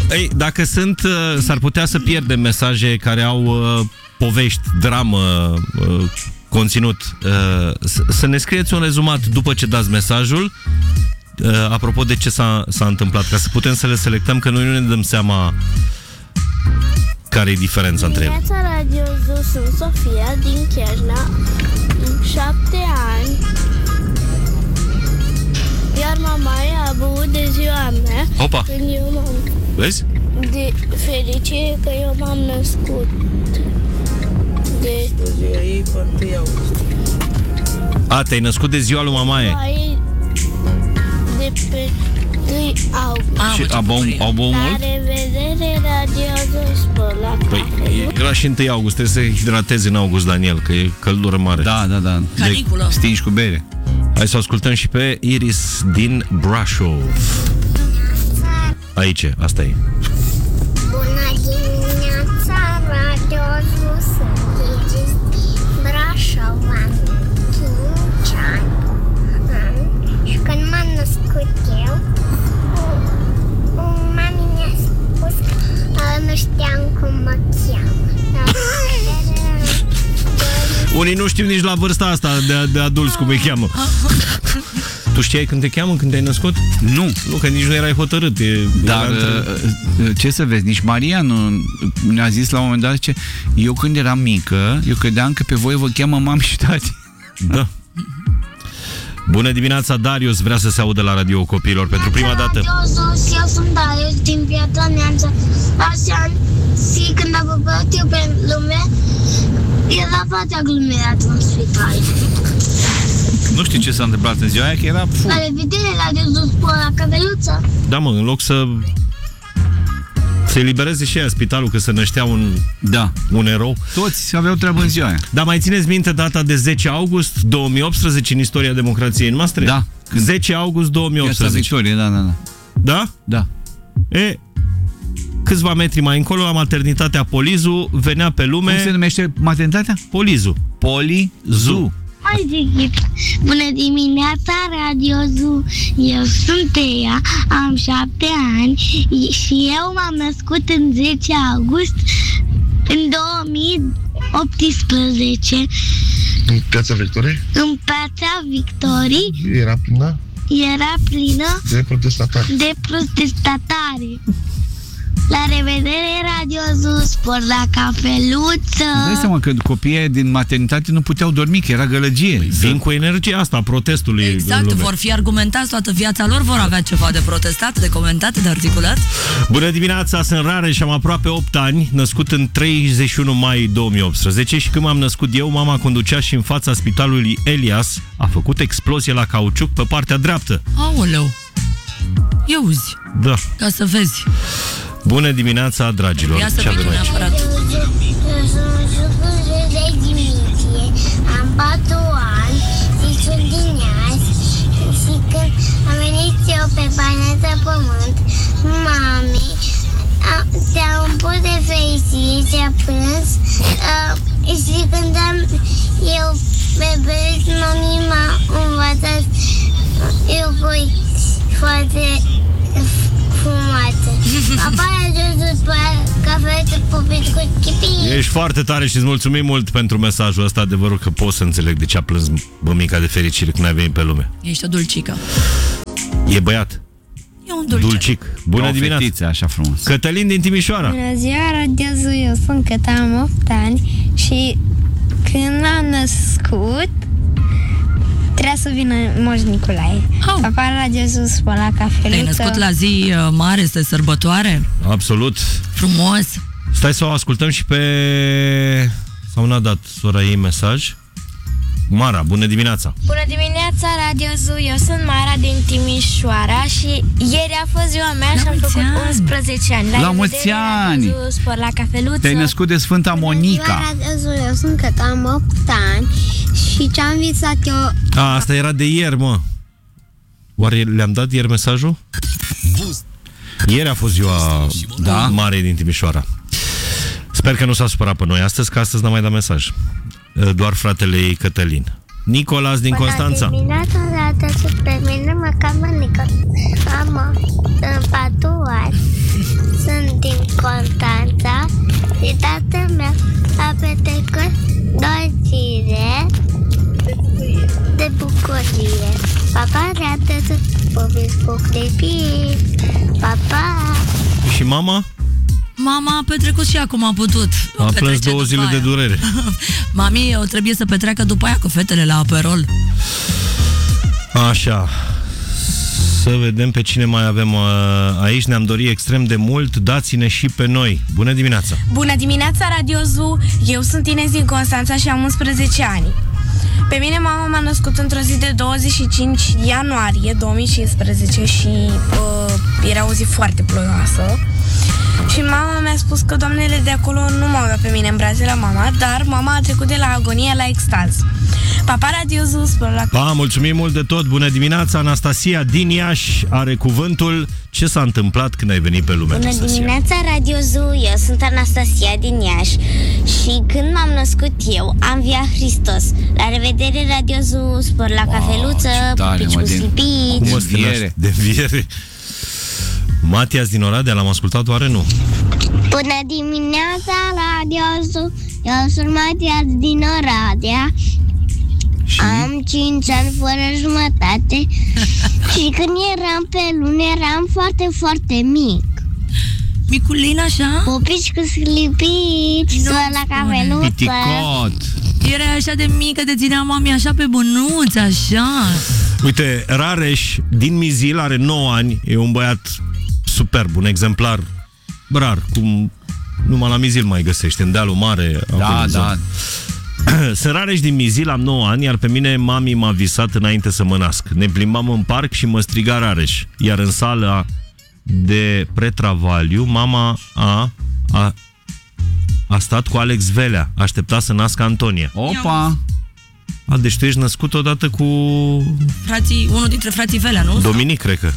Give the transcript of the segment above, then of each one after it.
Ei, dacă sunt, s-ar putea să pierdem mesaje care au povești, dramă, conținut. Să ne scrieți un rezumat după ce dați mesajul, apropo de ce s-a întâmplat, ca să putem să le selectăm, că noi nu ne dăm seama care e diferența între ele. Viața radiozu, sunt Sofia din Chiajna, 7 ani, iar mama a băut de ziua mea. Opa! Când eu m-am Vezi? de fericire că eu m-am născut. De ziua ei pe 1 august. A, te-ai născut de ziua lui mamaie. de pe 1 august. Și au băut La mult? revedere, radiozu, spor la Păi, cafea. era și 1 august, trebuie să hidratezi în august, Daniel, că e căldură mare. Da. Caniculă. Stingi cu bere. Hai să ascultăm și pe Iris din Brașov. Aici, asta e. Bună dimineața, radiozu, sunt Iris din Brașov, am 5 ani. Și când m-am născut eu, mami mi-a spus că nu știam cum mă cheamă. Unii nu știu nici la vârsta asta de adulți cum îi cheamă. Tu știai când te cheamă, când te-ai născut? Nu. Nu, că nici nu erai hotărât. Dar ce să vezi, nici Maria nu ne-a zis la un moment dat, ce eu când eram mică, eu credeam că pe voi vă cheamă mami și tati. Da. Bună dimineața, Darius vrea să se audă la radio copiilor pentru prima dată. Eu sunt Darius din Piatra Neamță. Așa, și când am apărut eu pe lume, era foarte aglomerat în spital. Nu știu ce s-a întâmplat în ziua aia, că era La revedere, la spor la caveluță. Da, mă, în loc să se elibereze și ea spitalul, că se năștea un erou. Toți aveau treabă în ziua aia. Dar mai țineți minte data de 10 august 2018 în istoria democrației noastre? Da. 10 august 2018. Victorie, da. Da? Da. Câțiva metri mai încolo, la maternitatea Polizu, venea pe lume... Cum se numește maternitatea? Polizu. Polizu. Hai zic, bună dimineața, radiozu, eu sunt Tea, am 7 ani și eu m-am născut în 10 august în 2018 În Piața Victoriei? în Piața Victoriei. Era plină Era plină de protestatari. de protestatari. La revedere, radiozu, spor la cafeluță. Dai seama că copiii din maternitate nu puteau dormi, că era gălăgie. Vin cu energia asta a protestului. Exact, vor fi argumentați toată viața lor, vor avea ceva de protestat, de comentat, de articulat. Bună dimineața, sunt Rare și am aproape 8 ani, născut în 31 mai 2018 și când m-am născut eu, mama conducea și în fața spitalului Elias a făcut explozie la cauciuc pe partea dreaptă. Aoleu, ia uzi, Da. ca să vezi. Bună dimineața, dragilor. Ia să Ce vii avem tu aici? neapărat. de Dimitrie, am 4 ani și sunt din Iași și când am venit eu pe planetă Pământ, mami s-a umplut de fericire și a plâns și când am eu bebesc, mami m-a învățat lucruri foarte frumoase. Apoi ajunsul pe cafetă pupiți cu chipii. Ești foarte tare și îți mulțumim mult pentru mesajul ăsta. Adevărul că pot să înțeleg de ce a plâns bămica de fericire când ai venit pe lume. Ești o dulcică. E băiat. E un dulce. Dulcic. Bună dimineața. Fetiță, așa frumos. Cătălin din Timișoara. Bună ziua, radiozu, eu sunt Căta, am 8 ani și când am născut trebuia să vină Moș Nicolae. Papa, radiozu, spor la cafeluță. Te-ai născut la zi mare, este sărbătoare? Absolut. Frumos. Stai să o ascultăm și pe... Sau n-a dat sora ei mesaj? Mara, bună dimineața. Bună dimineața, radiozu, eu sunt Mara din Timișoara și ieri a fost ziua mea și am făcut 11 ani. La mulți ani! Radiozu, spor la cafeluță. Te-ai născut de Sfânta Monica. Radiozu, eu sunt Căta, am 8 ani și ce-am visat eu... Asta era de ieri, mă. Oare le-am dat ieri mesajul? Ieri a fost ziua mare din Timișoara. Sper că nu s-a supărat pe noi astăzi, că astăzi n-am mai dat mesaj. Doar fratele ei, Cătălin. Nicolas din Constanța. Bună dimineața, radiozu, pe mine mă cheamă Nicolas. Sunt 4 ani. Sunt Constanța și tatăl meu a petrecut 2 zile de bucurie. Papa ne-a tăzut povesti cu clipii. Papa! Și mama? Mama a petrecut și ea cum a putut. A plâns 2 zile de durere. Mami, o trebuie să petreacă după aia cu fetele la aperol. Așa. Să vedem pe cine mai avem aici. Ne-am dorit extrem de mult. Dați-ne și pe noi. Bună dimineața! Bună dimineața, Radio Zoo! Eu sunt Ines din Constanța și am 11 ani. Pe mine mama m-a născut într-o zi de 25 ianuarie 2015 și era o zi foarte ploioasă. Și mama mi-a spus că doamnele de acolo nu m-au dat pe mine în brațe la mama, dar mama a trecut de la agonie la extaz. Papa, Radio Zoo, spor la... Pa, mulțumim mult de tot. Bună dimineața, Anastasia din Iași are cuvântul. Ce s-a întâmplat când ai venit pe lume, Bună Anastasia? dimineața, Radio Zoo, eu sunt Anastasia din Iași și când m-am născut eu, am via Hristos. La revedere, Radio Zoo, spor la cafeluță, pupici cu slipici. Cum îți Înviere. de înviere. Matias din Oradea, l-am ascultat, oare nu? Bună dimineața, Radio Zoo, eu sunt Matias din Oradea. Și? Am 5 ani fără jumătate și când eram pe lună eram foarte, foarte mic. Miculin așa? Pupici cu slipici, Nu la spune. cafeluță. Piticot. Erai așa de mică, te ținea mami așa pe bănuți, așa. Uite, Rareș din Mizil are 9 ani. E un băiat superb, un exemplar rar, cum numai la Mizil mai găsești, în dealul mare. Da, da. Sunt Rareș din Mizil, am 9 ani, iar pe mine mami m-a visat înainte să mă nasc. Ne plimbam în parc și mă striga Rareș. Iar în sala de pretravaliu, mama a stat cu Alex Velea. Aștepta să nască Antonia. Opa! Deci tu ești născut odată cu Frații, unul dintre frații Velea, nu? Dominic, cred că.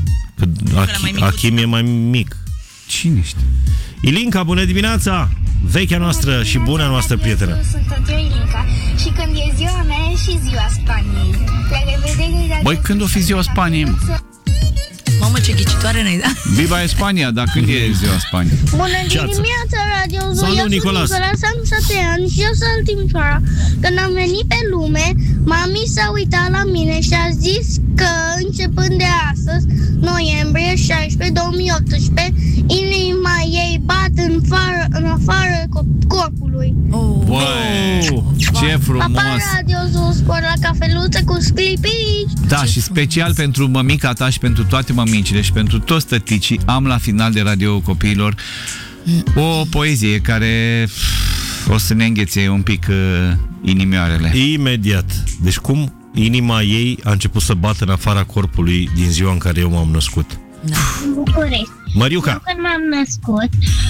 Achim e mai mic. Cine știe? Ilinca, bună dimineața! Vechea noastră și buna noastră prietenă. Sunt eu, Ilinca, și când e ziua mea e și ziua Spaniei. La revedere, Băi, când o fi ziua Spaniei? Mamă, ce ghicitoare ne-ai dat. Viva Spania, dar când e ziua Spaniei? Bună Ceață. dimineața, Radio Zoo. Salut, Eu sunt Nicolas. am 7 ani și eu sunt Timișoara. Când am venit pe lume, mami s-a uitat la mine și a zis că începând de astăzi, noiembrie 16, 2018, inima ei bat în afară corpului. Băi, ce Papa, frumos! Radio Zoo, spor la cafeluță cu sclipici. Da, și special pentru mămica ta și pentru toate mămicile și pentru toți tăticii, am la final de Radio Copiilor o poezie care o să ne înghețe un pic inimioarele. Imediat. Deci cum inima ei a început să bată în afara corpului din ziua în care eu m-am născut. În București. Măriuca, Eu când m-am născut,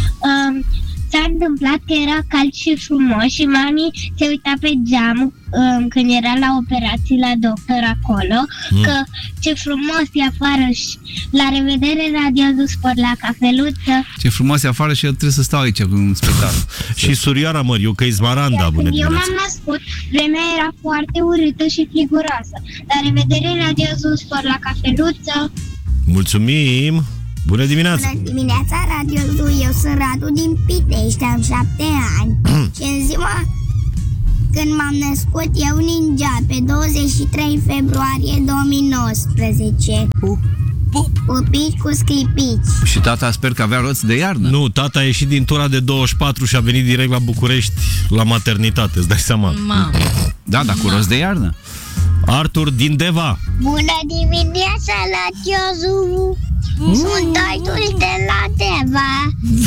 s-a întâmplat că era cald și frumos și mami se uita pe geam când era la operații la doctor acolo, că ce frumos e afară și la revedere, Radio Zoo, spor la cafeluță. Ce frumos e afară și eu trebuie să stau aici în spital. și surioara Măriuca, Izmaranda, bună Când eu dimineața. m-am născut, vremea era foarte urâtă și friguroasă. La revedere, Radio Zoo, spor la cafeluță. Mulțumim! Bună dimineața! Bună dimineața, Radio Zoo, eu sunt Radu din Pitești, am 7 ani. Și în ziua când m-am născut, eu ningea pe 23 februarie 2019. Pupici cu sclipici. Și tata sper că avea roți de iarnă. Nu, tata a ieșit din tura de 24 și a venit direct la București la maternitate, îți dai seama. Mamă. Da, dar cu roți de iarnă. Artur din Deva. Bună dimineața, Radio Zoo! Sunt Artur de la Deva.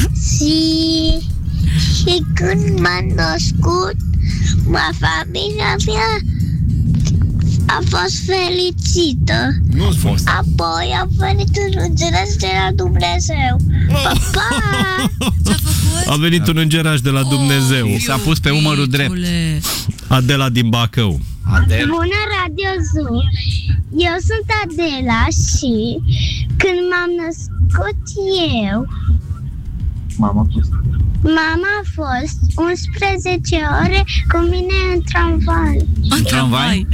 Și când m-am născut, familia mea a fost fericită. Nu-ți fost. Apoi am venit în îngeraș de la Dumnezeu. Pa, pa! Ce-a făcut? A venit un îngeraș de la Dumnezeu. S-a pus pe umărul drept. Iubitule. Adela din Bacău. Adel. Bună, Radio Zoo! Eu sunt Adela și când m-am născut eu, mama a fost 11 ore cu mine în tramvai. În tramvai?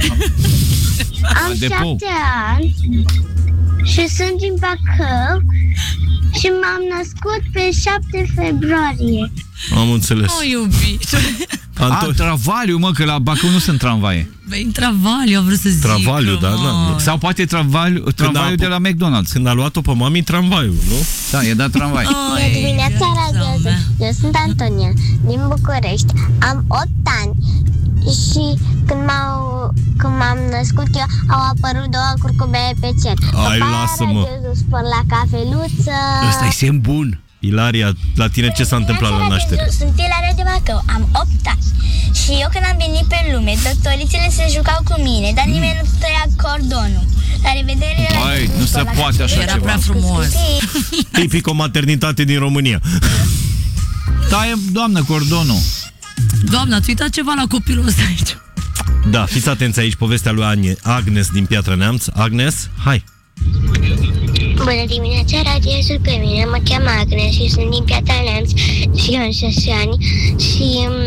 Am Depou. 7 ani și sunt din Bacău Și m-am născut pe 7 februarie. Am înțeles. O, iubit. Travaliu, mă, că la Bacău nu sunt tramvaie. Băi, în Travaliu, am vrut să zic. Travaliu, da, da. Sau poate tramvaiul de la McDonald's. Când a luat-o pe mami, tramvaiul, nu? Da, e dat tramvai. Bună dimineața, Radio. Eu sunt Antonia, din București. Am 8 ani. Și când m-am născut eu, au apărut 2 curcubele pe cer. Ai, lasă-mă. Spor la cafeluță. Ăsta e semn bun. Ilaria, la tine ce s-a întâmplat la naștere? Sunt Ilaria de Bacău, am 8 ani. Și eu când am venit pe lume, doctorițele se jucau cu mine, dar nimeni nu tăia cordonul. La revedere! Băi, nu se poate așa Era ceva. prea frumos. Tipic o maternitate din România. Taie, doamnă, cordonul. Doamna, ați uitat ceva la copilul ăsta aici. Da, fiți atenți aici, povestea lui Agnes din Piatra Neamț. Agnes, hai! Bună dimineața, Radio Sul, pe mine mă cheamă Agnes și sunt din Piatra Neamț și eu am 6 ani și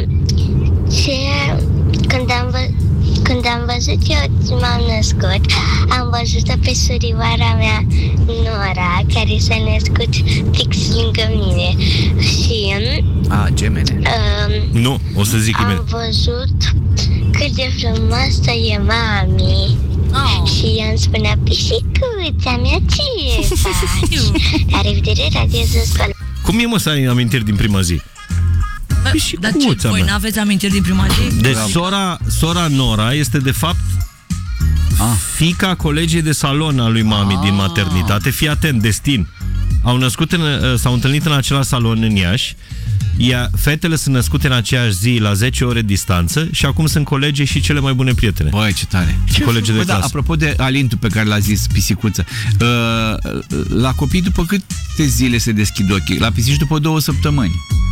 când am văzut eu m-am născut, am văzut-o pe surioara mea Nora, care s-a născut fix lângă mine și gemene. Nu, o să zic imediat. am văzut cât de frumoasă e mami. Și eu îmi spunea, pisicuța mea, ce faci? La revedere, Radio Sul. Cum e, mă, să ai amintiri din prima zi? Dar ce, voi n-aveți amintiri din prima zi? Deci sora Nora este de fapt fiica colegii de salon a lui mami din maternitate. Fii atent, destin. S-au întâlnit în același salon în Iași. Fetele sunt născute în aceeași zi la 10 ore distanță și acum sunt colege și cele mai bune prietene. Băi, ce tare. Și colegi de clasă. Apropo de alintul pe care l-a zis pisicuță, la copii după câte zile se deschid ochii? La pisici după 2 săptămâni.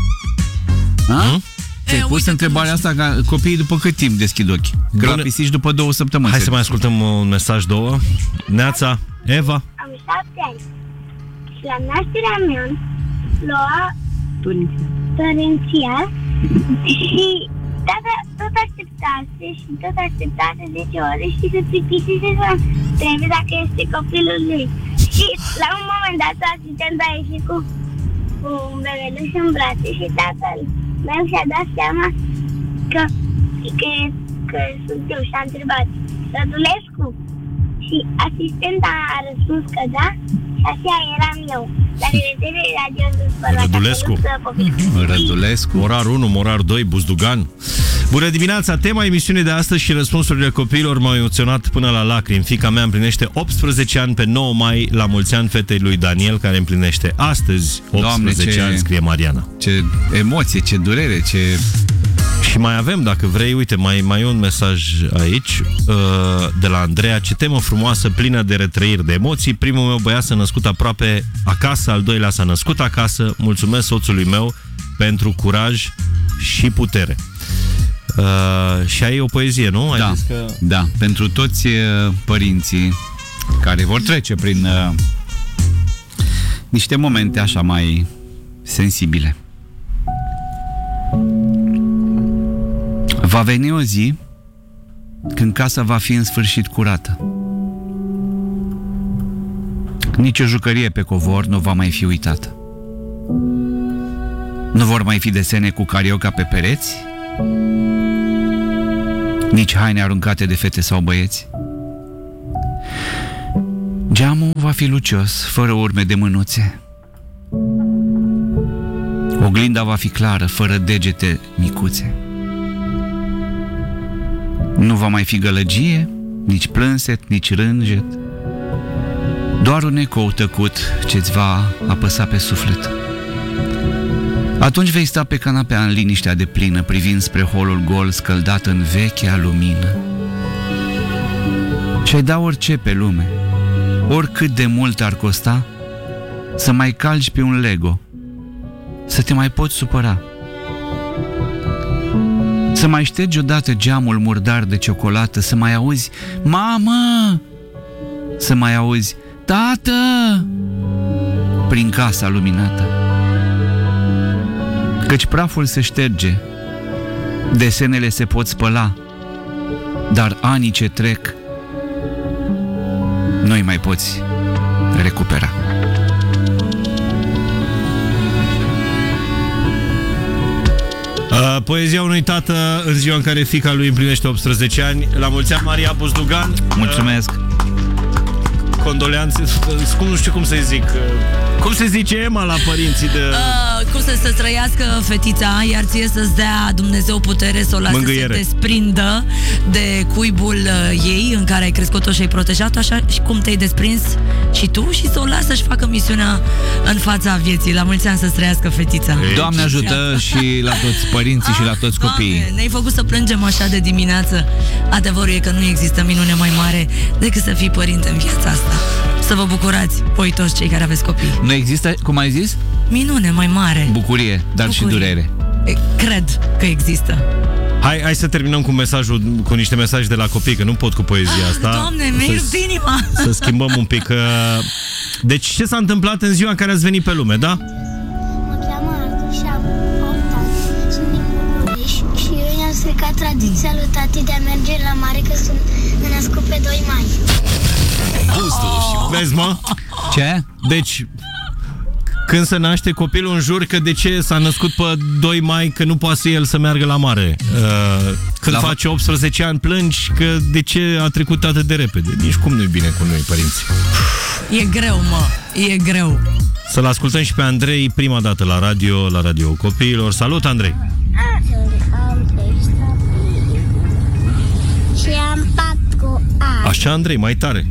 Ți-ai pus întrebarea asta, ca copiii după cât timp deschid ochii? Că la pisici după 2 săptămâni. Hai să mai ascultăm un mesaj, 2. Neața, Eva. Am 7 ani și la nașterea mea lua torențial și tata tot așteptase 10 ore și se plictisise să întrebe dacă este copilul lui. Și la un moment dat asistenta a ieșit cu un bebeluș în brațe și tatăl meu și-a dat seama că sunt eu și a întrebat Rădulescu? Și asistenta a răspuns că da și așa eram eu. La revedere, Radio Sul. Rădulescu. Rădulescu. Morar 1, Morar 2, Buzdugan. Bună dimineața! Tema emisiunii de astăzi și răspunsurile copiilor m-au emoționat până la lacrimi. Fiica mea împlinește 18 ani pe 9 mai, la mulți ani fetei lui Daniel, care împlinește astăzi 18 ani, scrie Mariana. Ce emoție, ce durere, ce... Și mai avem, dacă vrei, uite, mai e un mesaj aici de la Andreea. Ce temă frumoasă, plină de retrăiri, de emoții. Primul meu băiat s-a născut aproape acasă, al doilea s-a născut acasă. Mulțumesc soțului meu pentru curaj și putere. Și ai o poezie, nu? Ai zis că... Da, pentru toți părinții care vor trece prin niște momente așa mai sensibile. Va veni o zi când casa va fi în sfârșit curată. Nici o jucărie pe covor nu va mai fi uitată. Nu vor mai fi desene cu carioca pe pereți, nici haine aruncate de fete sau băieți. Geamul va fi lucios, fără urme de mânuțe. Oglinda va fi clară, fără degete micuțe. Nu va mai fi gălăgie, nici plânset, nici rânjet, doar un ecou tăcut ce-ți va apăsa pe suflet. Atunci vei sta pe canapea în liniștea de plină, privind spre holul gol scăldat în vechea lumină. Și-ai da orice pe lume, oricât de mult ar costa, să mai calci pe un Lego, să te mai poți supăra. Să mai ștergi odată geamul murdar de ciocolată, să mai auzi mamă, să mai auzi tată prin casa luminată. Căci praful se șterge, desenele se pot spăla, dar anii ce trec nu-i mai poți recupera. Poezia unui tată în ziua în care fiica lui împlinește 18 ani. La mulți ani, Maria Buzdugan. Mulțumesc. Condoleanțe, nu știu cum să-i zic. Cum se zice, Emma, la părinții de... Cum să trăiască fetița, iar ție să-ți dea Dumnezeu putere să o lasă Mângâiere. să se desprindă de cuibul ei în care ai crescut-o și ai protejat-o, așa și cum te-ai desprins și tu, și să o lasă să-și facă misiunea în fața vieții. La mulți ani să trăiască fetița. Doamne ajută și la toți părinții și la toți copiii. Doamne, ne-ai făcut să plângem așa de dimineață. Adevărul e că nu există minune mai mare decât să fii părinte în viața asta. Să vă bucurați, voi toți cei care aveți copii. Nu există, cum ai zis? Minune mai mare. Bucurie, dar și durere. Cred că există. Hai să terminăm cu niște mesaje de la copii, că nu pot cu poezia asta. Doamne, mi-ai rupt inima. Să schimbăm un pic. Deci ce s-a întâmplat în ziua în care ați venit pe lume, da? Mă cheamă Artur și am 8 ani. Sunt din București și eu i-am stricat tradiția lui tati de a merge la mare, că sunt născut pe 2 mai. Vezi, mă? Ce? Deci, când se naște copilul, în jur că de ce s-a născut pe 2 mai, că nu poate el să meargă la mare. Când face 18 ani, plângi că de ce a trecut atât de repede. Nici cum nu-i bine cu noi, părinții. E greu, mă, e greu. Să-l ascultăm și pe Andrei prima dată la radio copiilor. Salut, Andrei! Am 3 copii și am 4 ani. Așa, Andrei, mai tare.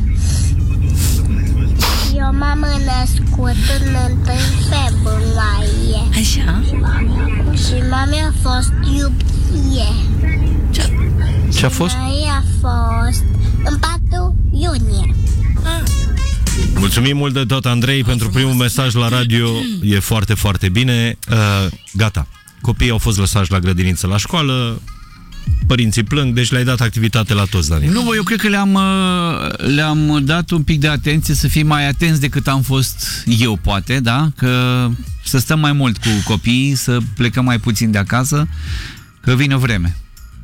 Eu m-am născut în 1 februarie Așa? și mama a fost iubire. Ce a fost? Mai a fost în 4 iunie. Mulțumim mult de tot, Andrei, pentru primul mesaj la radio. E foarte, foarte bine. Gata. Copiii au fost lăsați la grădiniță, la școală. Părinții plâng, deci le-ai dat activitate la toți, Daniel. Nu, eu cred că le-am dat un pic de atenție, să fim mai atenți decât am fost eu, poate, da? Că să stăm mai mult cu copiii, să plecăm mai puțin de acasă, că vine o vreme.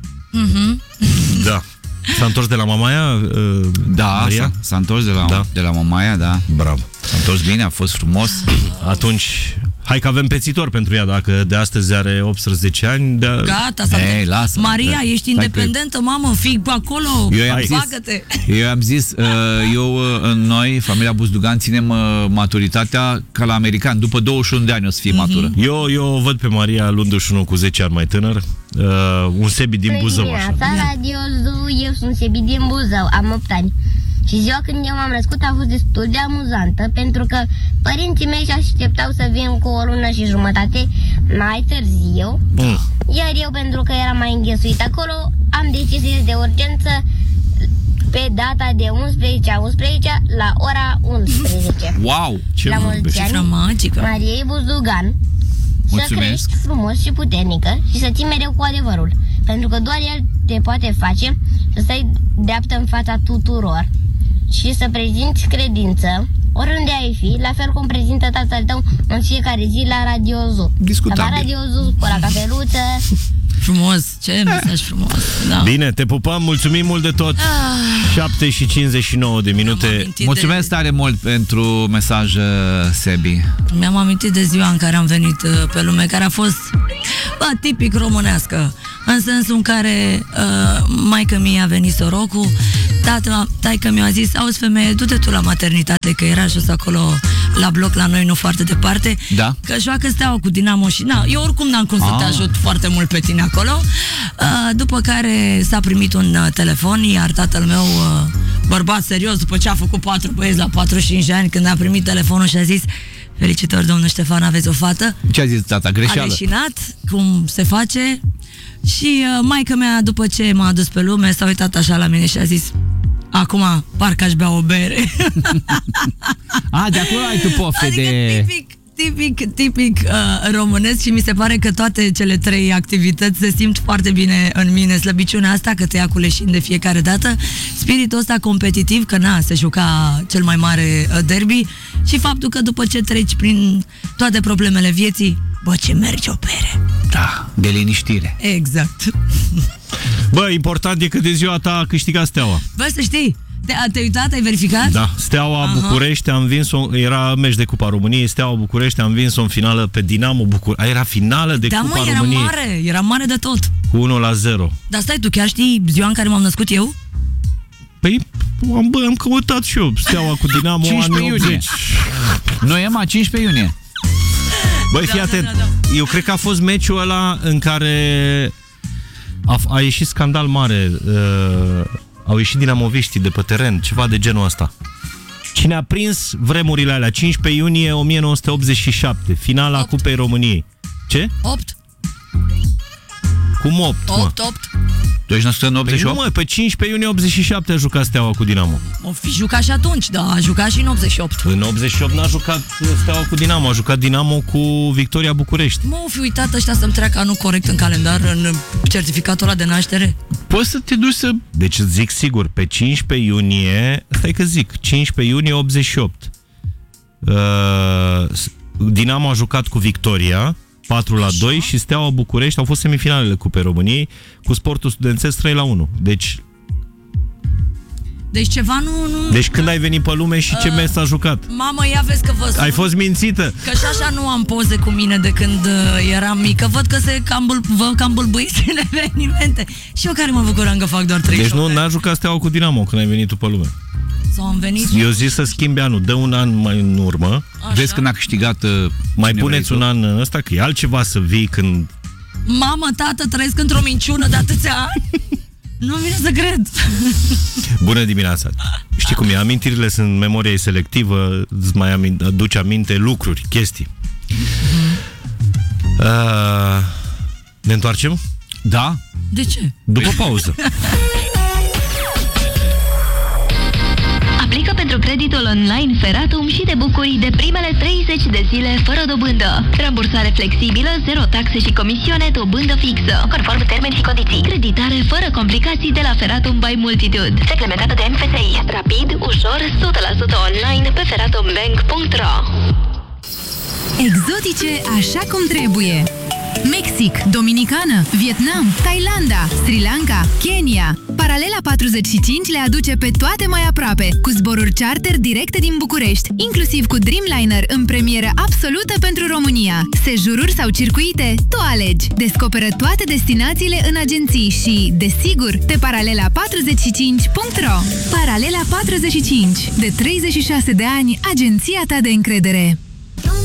Da. S-a întors de la mamaia? Da, Maria? s-a întors de la mamaia, da. Bravo. S-a întors bine, a fost frumos. Atunci, hai că avem pețitor pentru ea, dacă de astăzi are 18 ani. Gata, s-a lasă. Maria, ești independentă, mamă, fii acolo. Bagă-te. Eu am zis, noi, familia Buzdugan, ținem maturitatea ca la american. După 21 de ani o să fie matură. Eu o văd pe Maria luându-și cu 10 ani mai tânăr. Un Sebi din Buzău, așa. Radio Zoo, eu sunt Sebi din Buzău, am 8 ani. Și ziua când eu m-am născut a fost destul de amuzantă, pentru că părinții mei și așteptau să vin cu o lună și jumătate mai târziu. Iar eu, pentru că eram mai înghesuit acolo, am decis de urgență pe data de 11 la ora 11. Wow! Ce la mulți ani, magică. Mariei Buzdugan. Mulțumesc. Să crești frumos și puternică și să ții mereu cu adevărul, pentru că doar el te poate face să stai dreaptă în fața tuturor și să prezinți credință oriunde ai fi, la fel cum prezintă tatăl tău în fiecare zi la Radio Zoo. Discutabil. La Radio Zoo, cu la cafeluță. Frumos, ce mesaj frumos. Da. Bine, te pupăm, mulțumim mult de tot. 7 și 59 de minute. Mulțumesc tare mult pentru mesaj, Sebi. Mi-am amintit de ziua în care am venit pe lume, care a fost tipic românească, în sensul în care maică mea a venit sorocul, taică mi-a zis: auzi, femeie, du-te tu la maternitate, că era jos acolo la bloc la noi, nu foarte departe, da? Că joacă Steaua cu Dinamo și eu oricum n-am cum să te ajut foarte mult pe tine acolo. După care s-a primit un telefon, iar tatăl meu, bărbat serios, după ce a făcut 4 băieți la 45 de ani, când a primit telefonul și a zis: felicitări, domnul Ștefan, aveți o fată. Ce a zis tata? Greșeală. A leșinat, cum se face. Și maică mea, după ce m-a adus pe lume, s-a uitat așa la mine și a zis: acum parcă aș bea o bere. De acolo ai tu pofte, adică de... tipic românesc, și mi se pare că toate cele 3 activități se simt foarte bine în mine. Slăbiciunea asta, că te ia cu leșin de fiecare dată, spiritul ăsta competitiv, că se juca cel mai mare derby, și faptul că după ce treci prin toate problemele vieții, ce merge o bere. Da, de liniștire. Exact. Bă, important e că de ziua ta a câștigat Steaua. Bă, să știi, Te-ai uitat? Ai verificat? Da, Steaua București a învins-o, era meci de Cupa României, Steaua București a învins-o în finală pe Dinamo București. Era finală de Cupa României. Era mare de tot. Cu 1-0. Dar stai, tu chiar știi ziua în care m-am născut eu? Păi, am căutat și eu Steaua cu Dinamo 15 anii 80. Noema, 15 iunie. Băi, fii atent. Eu cred că a fost meciul ăla în care a ieșit scandal mare. Au ieșit dinamoviștii de pe teren, ceva de genul ăsta. Cine a prins vremurile alea? 15 iunie 1987, finala Cupei României. Ce? 8? Cum 8, mă? 8. Tu ești născut în 88? Păi nu, mă, pe 15 iunie 87 a jucat Steaua cu Dinamo. O fi jucat și atunci, da, a jucat și în 88. În 88 n-a jucat Steaua cu Dinamo, a jucat Dinamo cu Victoria București. Mă, o fi uitat ăștia să-mi treacă anul corect în calendar, în certificatul ăla de naștere. Poți să te duci să... Deci îți zic sigur, pe 15 iunie, stai că zic, 15 iunie 88. Dinamo a jucat cu Victoria 4-2 și Steaua București au fost semifinalele Cupei României cu Sportul Studențesc 3-1. Deci ceva nu... Deci când ai venit pe lume și ce meci s-a jucat? Mamă, ia vezi că vă sun. Ai fost mințită. Că și așa nu am poze cu mine de când eram mică. Văd că vă cam bâlbâiți în evenimente. Și eu care mă bucuram că fac doar 38. Deci nu n-a jucat Steaua cu Dinamo când ai venit tu pe lume. Sau am venit... Eu zic să schimbi anul. Dă un an mai în urmă. Așa. Vezi când a câștigat... Mai puneți un an ăsta, că e altceva să vii când... Mamă, tată, trăiesc într-o minciună de atâția ani? Nu vine să cred. Bună dimineața. Știi cum e? Amintirile sunt memorie selectivă, îți mai aduce aminte lucruri, chestii. Ne întoarcem? Da? De ce? După pauză. Aplică pentru creditul online Feratum și te bucuri de primele 30 de zile fără dobândă. Rambursare flexibilă, zero taxe și comisioane, dobândă fixă. Conform termeni și condiții. Creditare fără complicații de la Feratum by Multitude. Reglementată de MFSI. Rapid, ușor, 100% online pe feratumbank.ro. Exotice așa cum trebuie. Mexic, Dominicană, Vietnam, Thailanda, Sri Lanka, Kenya. Paralela 45 le aduce pe toate mai aproape, cu zboruri charter directe din București, inclusiv cu Dreamliner în premieră absolută pentru România. Sejururi sau circuite, tu alegi. Descoperă toate destinațiile în agenții și, desigur, pe paralela45.ro. Paralela 45. De 36 de ani, agenția ta de încredere.